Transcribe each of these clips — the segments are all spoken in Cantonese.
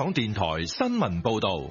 港電台新聞報道。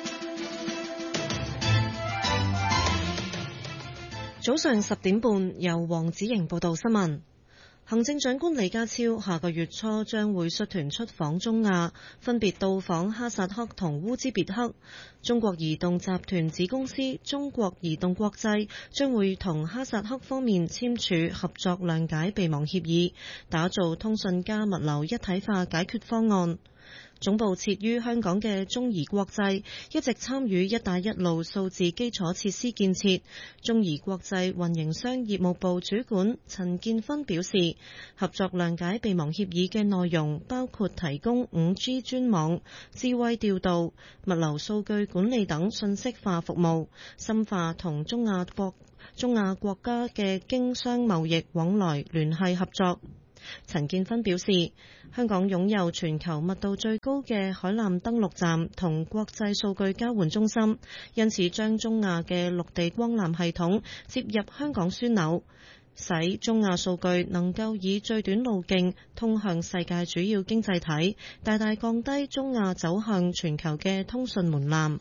早上10點半，由黃子瑩報道新聞。行政長官李家超下個月初將會率團出訪中亞，分別到訪哈薩克同烏茲別克。中國移動集團子公司中國移動國際將會同哈薩克方面簽署合作諒解備忘協議，打造通訊加物流一體化解決方案。總部設於香港嘅中移國際一直參與一帶一路數字基礎設施建設。中移國際運營商業務部主管陳建芬表示，合作諒解備忘協議嘅內容包括提供 5G 專網、智慧調度、物流數據管理等信息化服務，深化同中亞國家嘅經商貿易往來聯繫合作。陳建芬表示，香港擁有全球密度最高嘅海纜登陸站同國際數據交換中心，因此將中亞嘅陸地光纜系統接入香港樞紐，使中亞數據能夠以最短路徑通向世界主要經濟體，大大降低中亞走向全球嘅通訊門檻。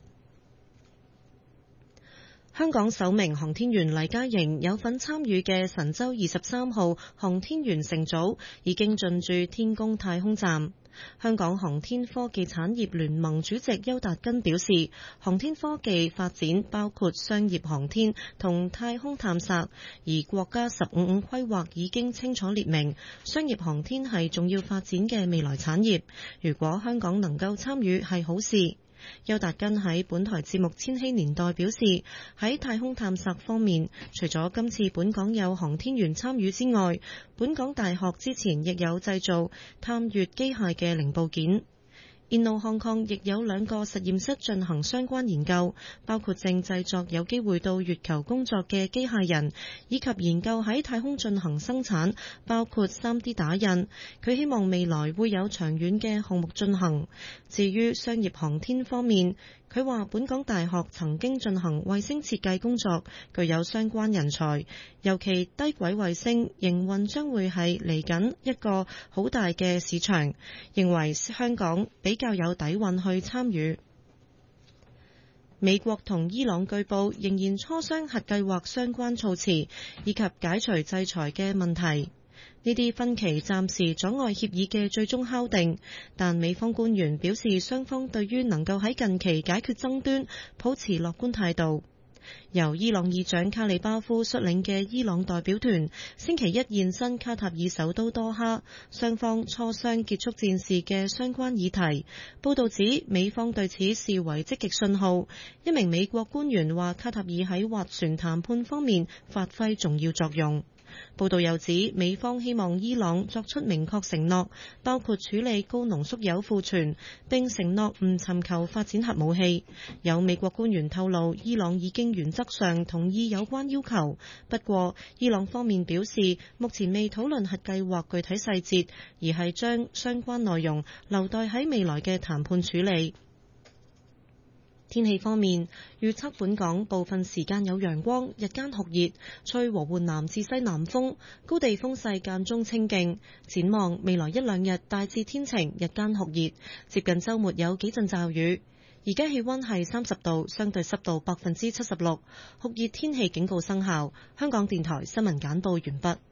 香港首名航天員黎嘉瑩有份參與嘅神舟23號航天員乘組已經進駐天宮太空站。香港航天科技產業聯盟主席邱達根表示，航天科技發展包括商業航天同太空探索，而國家15規劃已經清楚列明，商業航天係重要發展嘅未來產業。如果香港能夠參與係好事。邱達根喺本台節目《千禧年代》表示，喺太空探索方面，除咗今次本港有航天員參與之外，本港大學之前亦有製造探月機械嘅零部件。Inno Hong Kong 亦有2個實驗室進行相關研究，包括正製作有機會到月球工作嘅機械人，以及研究喺太空進行生產，包括 3D 打印。佢希望未來會有長遠嘅項目進行。至於商業航天方面，佢話本港大學曾經進行衛星設計工作，具有相關人才，尤其低軌衛星營運將會係嚟緊一個好大嘅市場，認為香港比較有底蘊去參與。美國同伊朗據報仍然磋商核計劃相關措辭，以及解除制裁嘅問題。呢啲分歧暫時阻礙協議嘅最終敲定，但美方官員表示雙方對於能夠喺近期解決爭端抱持樂觀態度。由伊朗議長卡里巴夫率領嘅伊朗代表團星期一現身卡塔爾首都多哈，雙方磋商結束戰事嘅相關議題。報道指美方對此視為積極信號。一名美國官員話卡塔爾喺斡旋談判方面發揮重要作用。報道又指，美方希望伊朗作出明確承諾，包括處理高濃縮鈾庫存，並承諾唔尋求發展核武器。有美國官員透露，伊朗已經原則上同意有關要求，不過伊朗方面表示，目前未討論核計劃具體細節，而係將相關內容留待喺未來嘅談判處理。天氣方面，預測本港部分時間有陽光，日間酷熱，吹和緩南至西南風，高地風勢間中清勁。展望未來1-2日大致天晴，日間酷熱，接近週末有幾陣驟雨。而家氣溫係30度，相對濕度76%，酷熱天氣警告生效。香港電台新聞簡報完畢。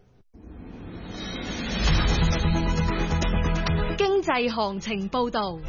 經濟行情報導。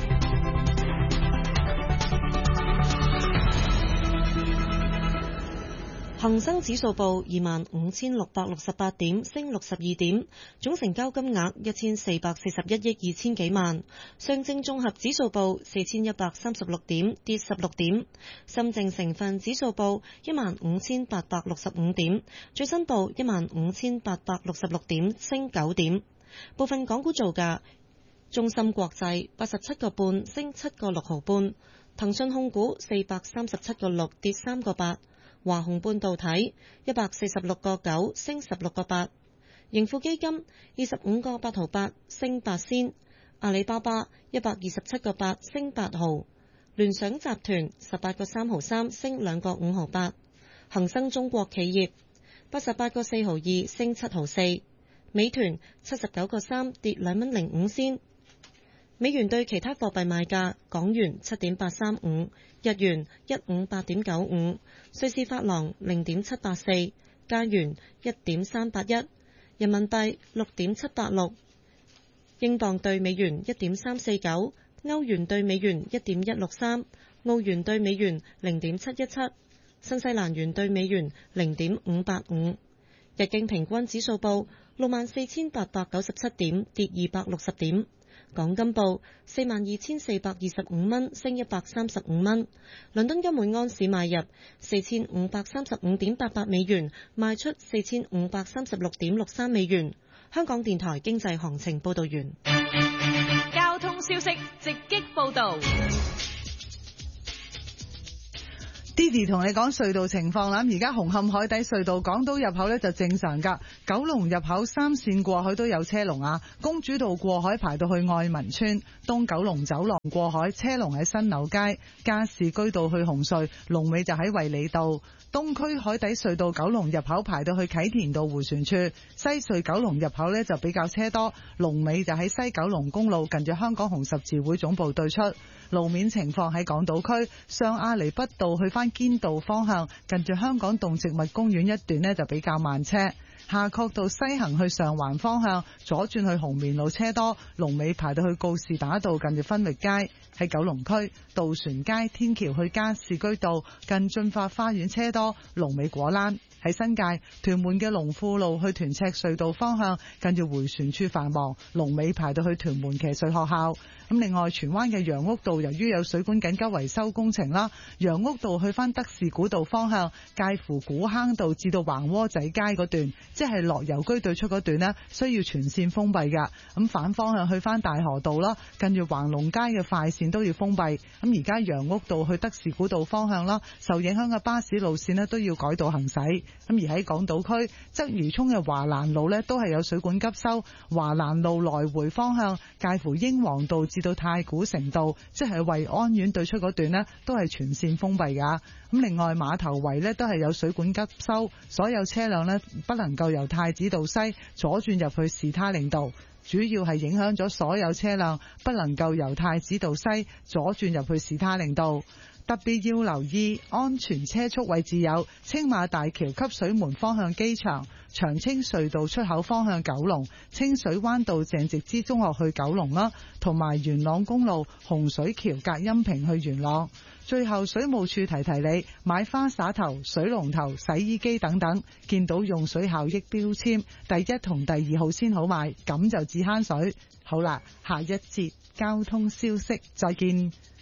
恒生指數報25,668點，升62點，總成交金額1441億2千幾萬。上證綜合指數報4136點，跌16點。深證成分指數報15,865點，最新報15,866點，升9點。部分港股造價：中芯國際87個半，升7個6毫半；騰訊控股437個6，跌3個8。華虹半導體146個9，升16個8；盈富基金25個8毫8，升8仙；阿里巴巴127個8，升8毫；聯想集團18個3毫3，升2個5毫8；恒生中國企業88個4毫2，升7毫4；美團79個3，跌2蚊05仙； 美元對其他貨幣賣價：港元7.835，日元158.95，瑞士法郎0.784，加元1.381，人民幣6.786，英鎊對美元1.349，歐元對美元1.163，澳元對美元0.717，新西蘭元對美元0.585。日經平均指數報64,897點，跌260點。港金報42,425蚊，升135蚊。倫敦金每安士買入4,535.88美元，賣出4,536.63美元。香港電台經濟行情報道完。 交通消息直擊報道。 Didi 同你講隧道情況啦，而家紅磡海底隧道港島入口呢就正常噶，九龍入口3線過海都有車龍啊，公主道過海排到去愛民村，東九龍走廊過海車龍喺新柳街，加士居道去紅隧龍尾就喺衛理道。東區海底隧道九龍入口排到去啟田道迴旋處，西隧九龍入口呢就比較車多，龍尾就喺西九龍公路近住香港紅十字會總部對出。路面情況喺港島區上亞厘畢道去返堅道方向，近住香港動植物公園一段呢就比較慢車。夏慤道西行去上環方向，左轉去紅棉路車多，龍尾排到去告士打道近住分域街。喺九龍區渡船街天橋去加士居道近駿發花園車多，龍尾果欄。喺新界屯門嘅龍富路去屯赤隧道方向，近住迴旋處繁忙，龍尾排到去屯門騎術學校。咁另外荃灣嘅楊屋道由於有水管緊急維修工程啦，楊屋道去返德士古道方向，介乎古坑道至到橫窩仔街嗰段，即係樂悠居對出嗰段呢，需要全線封閉㗎。咁反方向去返大河道啦，近住橫龍街嘅快線都要封閉。咁而家楊屋道去德士古道方向啦，受影響嘅巴士路線呢都要改道行駛。咁而喺港島區鰂魚涌嘅華蘭路呢都係有水管急修，華蘭路來回方向介乎英皇道至到太古城道，即係惠安苑對出嗰段呢都係全線封閉㗎。咁另外碼頭圍呢都係有水管急修，所有車輛呢不能夠由太子道西左轉入去士他令道，主要係影響咗所有車輛不能夠由太子道西左轉入去士他令道。特別要留意安全車速位置有青馬大橋汲水門方向機場、長青隧道出口方向九龍、清水灣道鄭植之中學去九龍啦，同埋元朗公路洪水橋隔音屏去元朗。最後水務署提提你，買花灑頭、水龍頭、洗衣機等等，見到用水效益標籤第1同第2號先好買，咁就至慳水。好啦，下一節交通消息再見。